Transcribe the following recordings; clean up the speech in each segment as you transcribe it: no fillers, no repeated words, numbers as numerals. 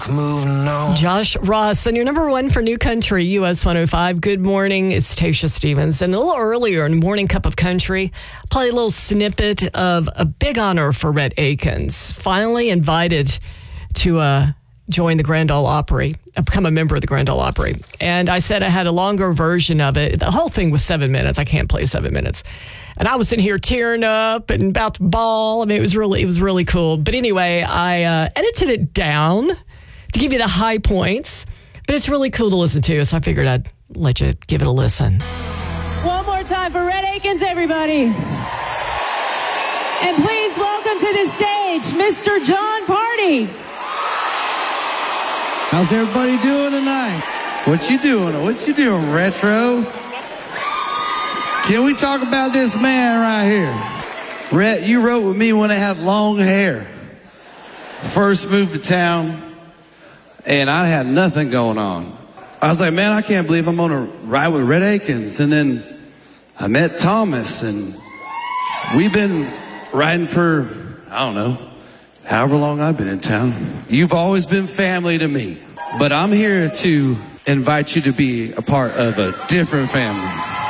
Moving on. Josh Ross, and your number one for New Country, US 105. Good morning. It's Tasha Stevens. And a little earlier in Morning Cup of Country, play a little snippet of a big honor for Rhett Akins. Finally invited to join the Grand Ole Opry, become a member of the Grand Ole Opry. And I said I had a longer version of it. The whole thing was 7 minutes. I can't play 7 minutes. And I was sitting here tearing up and about to bawl. I mean, it was really cool. But anyway, I edited it down to give you the high points, but it's really cool to listen to, so I figured I'd let you give it a listen. One more time for Rhett Akins, everybody. And please welcome to the stage, Mr. Jon Pardi. How's everybody doing tonight? What you doing, Retro? Can we talk about this man right here? Rhett, you wrote with me when I had long hair. First moved to town. And I had nothing going on. I was like, man, I can't believe I'm going to ride with Rhett Akins. And then I met Thomas, and we've been riding for, I don't know, however long I've been in town. You've always been family to me. But I'm here to invite you to be a part of a different family.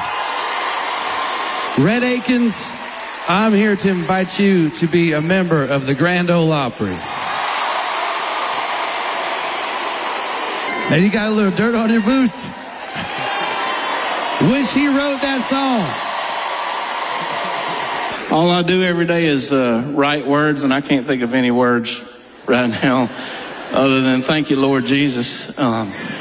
Rhett Akins, I'm here to invite you to be a member of the Grand Ole Opry. And you got a little dirt on your boots. Wish he wrote that song. All I do every day is write words, and I can't think of any words right now other than thank you, Lord Jesus.